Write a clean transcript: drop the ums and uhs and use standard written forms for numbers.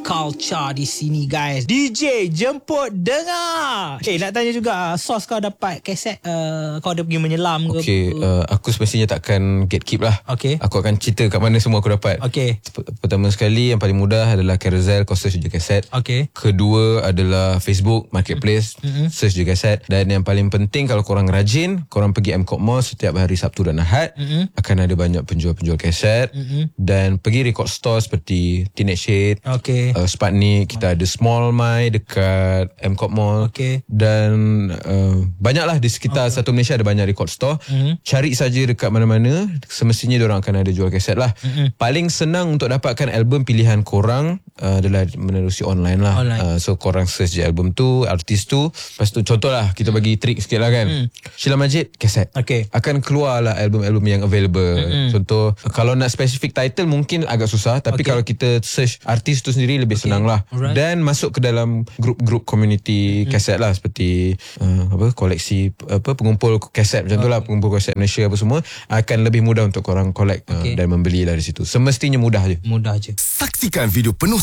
Culture di sini guys. DJ jemput dengar. Nak tanya juga, Sos kau dapat kaset kau ada pergi menyelam ke? Okay, aku semestinya takkan gatekeep lah. Okay. Aku akan cerita kat mana semua aku dapat. Okay. Pertama sekali, yang paling mudah adalah Carousel, kau search je kaset. Okay. Kedua adalah Facebook Marketplace, search je kaset. Dan yang paling penting, kalau korang rajin, korang pergi MCOP Mall setiap hari Sabtu dan Ahad, akan ada banyak penjual-penjual kaset. Dan pergi record store seperti Teenage Hate, Sputnik, kita ada Small My dekat MCOP Mall. Dan banyaklah di sekitar satu Malaysia ada banyak record store. Cari saja dekat mana-mana, semestinya diorang akan ada jual kaset lah. Paling senang untuk dapatkan album pilihan korang adalah menerusi online lah. So korang search je album tu, artis tu. Lepas tu contohlah, kita bagi trik sikit lah kan. Sheila Majid, kaset. Akan keluar lah album-album yang available. Contoh, kalau nak specific title mungkin agak susah, tapi kalau kita search artis tu sendiri lebih senang lah. Dan masuk ke dalam grup-grup community kaset lah, seperti koleksi pengumpul kaset macam tu lah, pengumpul kaset Malaysia apa semua, akan lebih mudah untuk korang collect dan membeli lah di situ. Semestinya mudah je. Saksikan video penuh